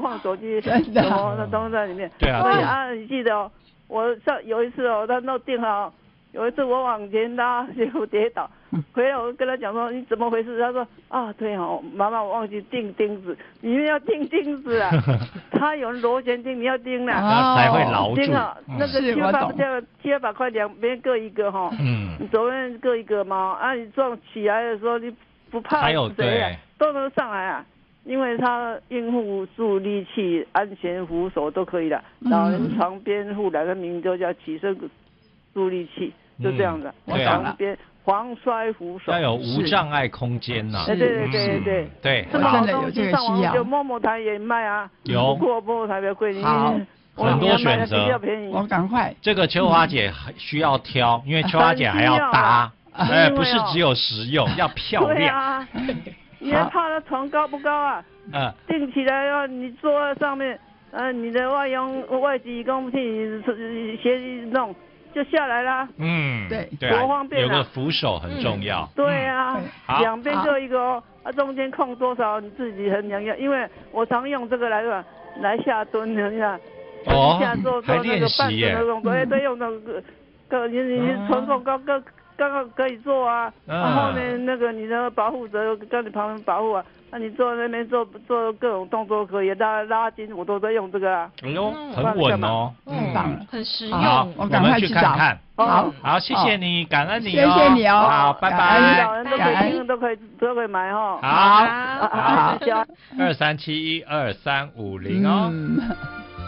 放手机真的什么的东西在里面。 对啊。 所以啊，你记得哦，我有一次哦，他都定好。有一次我往前拉，结果跌倒，回来我跟他讲说你怎么回事？他说啊，对哦，妈妈我忘记钉钉子，你们要钉钉子啊，他有螺旋钉，你要钉啦， 那才会牢住。 钉啊，那个700块两边各一个哈，你左边各一个嘛，啊，你撞起来的时候你不怕谁啊，都能上来啊。因为它孕妇助力器、安全扶手都可以的，老人床边护栏的名就叫起身助力器，就这样的。床边防摔扶手， 要有无障碍空间呐。 对。 对， 这么好东西上网就摸摸台也卖啊， 有， 不过摸摸台比较贵， 很多选择， 比较便宜。 我赶快。 这个秋华姐需要挑，因为秋华姐还要搭，不是只有实用，要漂亮。 对啊。你还怕它床高不高啊？定起来要你坐在上面，你的外脊弓替你斜弄就下来啦。 对， 多方便啊！ 有个扶手很重要。 对啊，两边各一个哦，中间空多少你自己衡量一下，因为我常用这个来下蹲一下，下做那个半蹲那种，对，用那个你臀够高刚刚可以做啊，后面那个你的保护者在你旁边保护啊，那你坐那边做各种动作可以，拉筋我都在用这个啊。 哎呦，很稳哦， 很棒， 很实用。 我赶快去看看。好，谢谢你，感恩你， 谢谢你哦。 好，拜拜。老人都可以听，都可以买哈。 好，23712350哦。